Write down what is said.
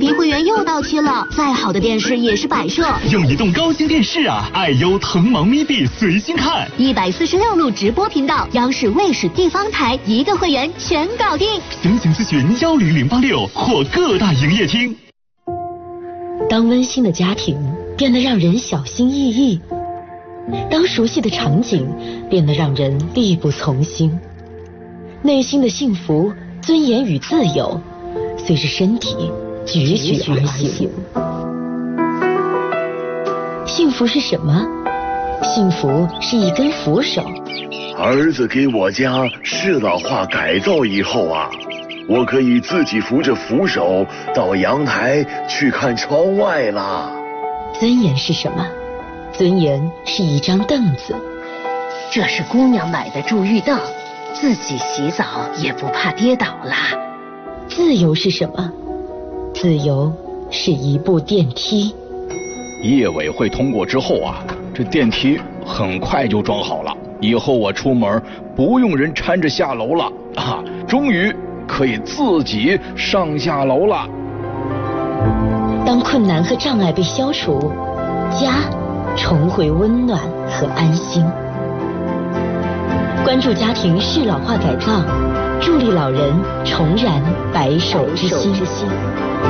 频会员又到期了，再好的电视也是摆设。 用移动高清电视啊，爱优腾芒咪币随心看 ，146路直播频道，央视、卫视、地方台一个会员全搞定。 详情咨询10086或各大营业厅。 当温馨的家庭变得让人小心翼翼，当熟悉的场景变得让人力不从心，内心的幸福、尊严与自由随着身体踽踽而行。幸福是什么？幸福是一根扶手。 儿子给我家适老化改造以后啊，我可以自己扶着扶手到阳台去看窗外啦。 尊严是什么？尊严是一张凳子。 这是姑娘买的助浴凳，自己洗澡也不怕跌倒啦。 自由是什么？自由是一部电梯。 业委会通过之后啊，这电梯很快就装好了，以后我出门不用人搀着下楼了啊，终于可以自己上下楼了。 当困难和障碍被消除，家重回温暖和安心。关注家庭适老化改造，助力老人重燃白首之心。